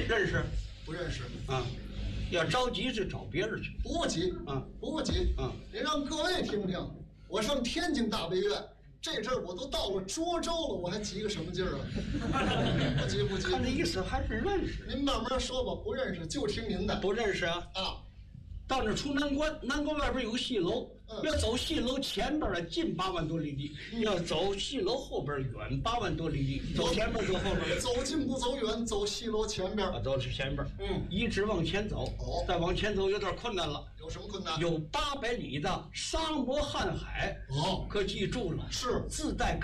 认识？ 不认识。 啊，要着急是找别人去。 不急啊， 不急啊， 你让各位听听，我上天津大悲院，这阵儿我都到了涿州了，我还急个什么劲儿啊？不急不急。 他的意思还是认识。 您慢慢说吧，不认识就听您的。 不认识啊？ 啊， 到那出南关，南关外边有个戏楼，要走戏楼前边的近8万多里地，要走戏楼后边远8万多里地。走前边走后边， 走近不走远，走戏楼前边。 走前边，一直往前走。 哦， 再往前走有点困难了。 有什么困难？ 有800里的沙漠瀚海。 哦， 可记住了， 是自带